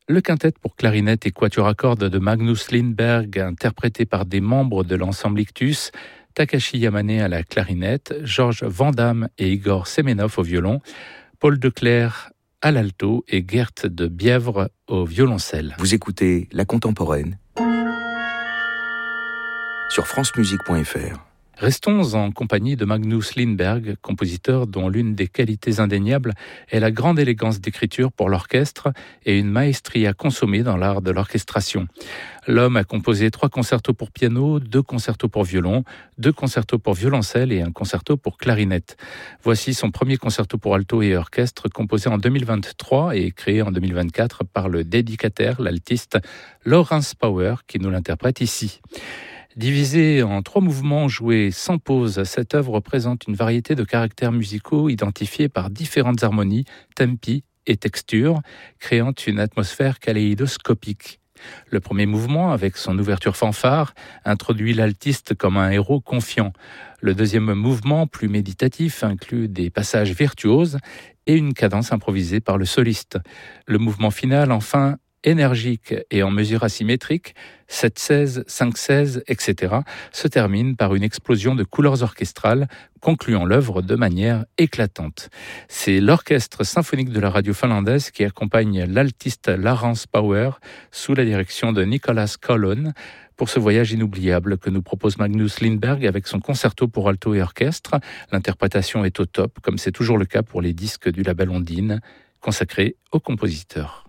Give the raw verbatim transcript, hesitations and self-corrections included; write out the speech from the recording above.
Le quintet pour clarinette et quatuor à cordes de Magnus Lindberg, interprété par des membres de l'ensemble Ictus, Takashi Yamane à la clarinette, Georges Vandamme et Igor Semenov au violon, Paul Declercq à l'alto et Gert de Bièvre au violoncelle. Vous écoutez La Contemporaine sur francemusique point f r. Restons en compagnie de Magnus Lindberg, compositeur dont l'une des qualités indéniables est la grande élégance d'écriture pour l'orchestre et une maestria consommée dans l'art de l'orchestration. L'homme a composé trois concertos pour piano, deux concertos pour violon, deux concertos pour violoncelle et un concerto pour clarinette. Voici son premier concerto pour alto et orchestre, composé en deux mille vingt-trois et créé en deux mille vingt-quatre par le dédicataire, l'altiste Lawrence Power, qui nous l'interprète ici. Divisée en trois mouvements joués sans pause, cette œuvre présente une variété de caractères musicaux identifiés par différentes harmonies, tempi et textures, créant une atmosphère kaléidoscopique. Le premier mouvement, avec son ouverture fanfare, introduit l'altiste comme un héros confiant. Le deuxième mouvement, plus méditatif, inclut des passages virtuoses et une cadence improvisée par le soliste. Le mouvement final, enfin, énergique et en mesure asymétrique, sept seize, cinq seize, et cetera, se termine par une explosion de couleurs orchestrales, concluant l'œuvre de manière éclatante. C'est l'orchestre symphonique de la radio finlandaise qui accompagne l'altiste Lawrence Power sous la direction de Nicholas Collon pour ce voyage inoubliable que nous propose Magnus Lindberg avec son concerto pour alto et orchestre. L'interprétation est au top, comme c'est toujours le cas pour les disques du label Ondine, consacrés au compositeur.